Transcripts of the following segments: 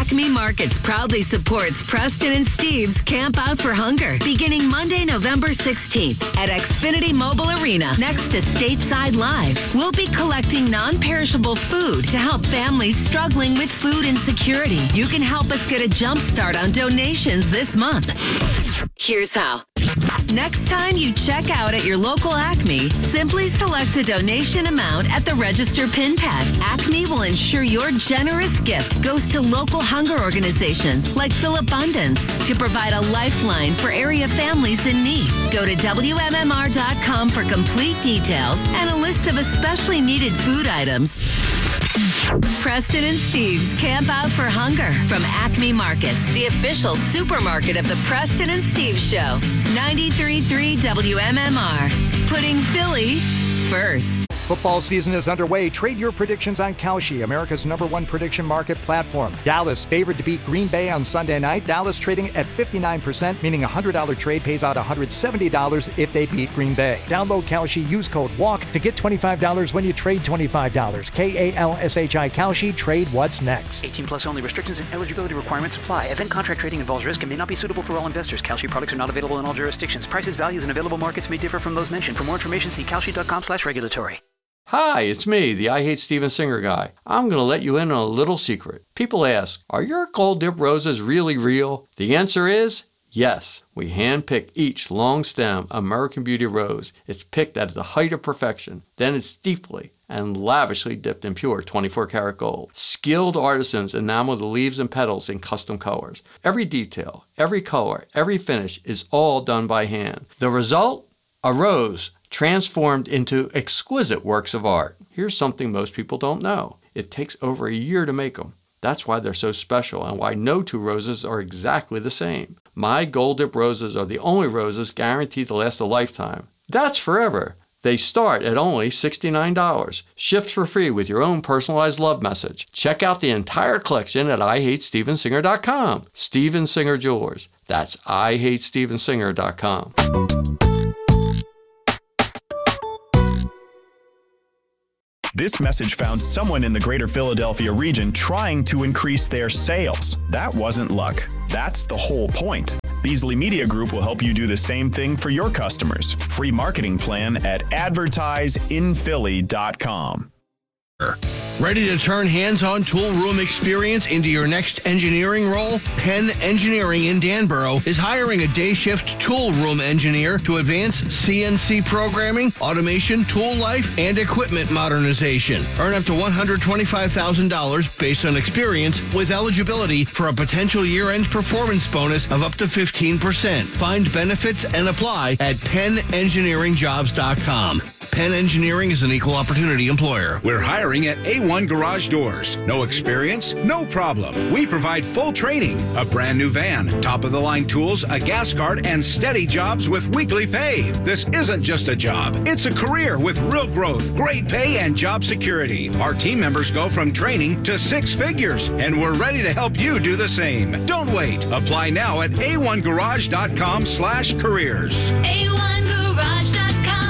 Acme Markets proudly supports Preston and Steve's Camp Out for Hunger, beginning Monday, November 16th at Xfinity Mobile Arena next to Stateside Live. We'll be collecting non-perishable food to help families struggling with food insecurity. You can help us get a jump start on donations this month. Here's how. Next time you check out at your local Acme, simply select a donation amount at the register pin pad. Acme will ensure your generous gift goes to local hunger organizations like Philabundance to provide a lifeline for area families in need. Go to WMMR.com for complete details and a list of especially needed food items. Preston and Steve's Camp Out for Hunger from Acme Markets, the official supermarket of the Preston and Steve Show. 93.3 WMMR, putting Philly first. Football season is underway. Trade your predictions on Kalshi, America's #1 prediction market platform. Dallas favored to beat Green Bay on Sunday night. Dallas trading at 59%, meaning a $100 trade pays out $170 if they beat Green Bay. Download Kalshi, use code WALK to get $25 when you trade $25. KALSHI Kalshi, trade what's next. 18 plus only. Restrictions and eligibility requirements apply. Event contract trading involves risk and may not be suitable for all investors. Kalshi products are not available in all jurisdictions. Prices, values, and available markets may differ from those mentioned. For more information, see kalshi.com/regulatory. Hi, it's me, the I Hate Steven Singer guy. I'm going to let you in on a little secret. People ask, are your gold dip roses really real? The answer is yes. We hand-pick each long-stem American Beauty rose. It's picked at the height of perfection. Then it's deeply and lavishly dipped in pure 24-karat gold. Skilled artisans enamel the leaves and petals in custom colors. Every detail, every color, every finish is all done by hand. The result? A rose transformed into exquisite works of art. Here's something most people don't know. It takes over a year to make them. That's why they're so special and why no two roses are exactly the same. My Gold Dip roses are the only roses guaranteed to last a lifetime. That's forever. They start at only $69. Shipped for free with your own personalized love message. Check out the entire collection at IHateStevenSinger.com. Steven Singer Jewelers. That's IHateStevenSinger.com. This message found someone in the greater Philadelphia region trying to increase their sales. That wasn't luck. That's the whole point. Beasley Media Group will help you do the same thing for your customers. Free marketing plan at advertiseinphilly.com. Ready to turn hands-on tool room experience into your next engineering role? Penn Engineering in Danborough is hiring a day shift tool room engineer to advance CNC programming, automation, tool life, and equipment modernization. Earn up to $125,000 based on experience with eligibility for a potential year-end performance bonus of up to 15%. Find benefits and apply at PennEngineeringJobs.com. Penn Engineering is an equal opportunity employer. We're hiring at A1 Garage Doors. No experience? No problem. We provide full training, a brand new van, top-of-the-line tools, a gas card, and steady jobs with weekly pay. This isn't just a job. It's a career with real growth, great pay, and job security. Our team members go from training to 6 figures, and we're ready to help you do the same. Don't wait. Apply now at a1garage.com/careers. A1garage.com.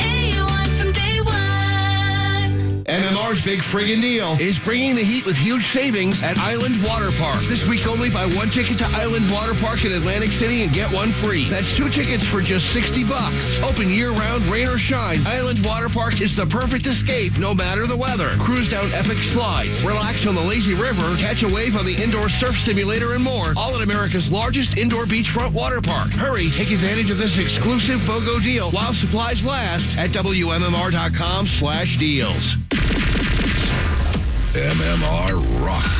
MMR's Big Friggin' Deal is bringing the heat with huge savings at Island Water Park. This week only, buy 1 ticket to Island Water Park in Atlantic City and get 1 free. That's 2 tickets for just $60. Open year-round, rain or shine. Island Water Park is the perfect escape no matter the weather. Cruise down epic slides, relax on the lazy river, catch a wave on the indoor surf simulator, and more. All at America's largest indoor beachfront water park. Hurry, take advantage of this exclusive BOGO deal while supplies last at WMMR.com/deals. MMR rocks.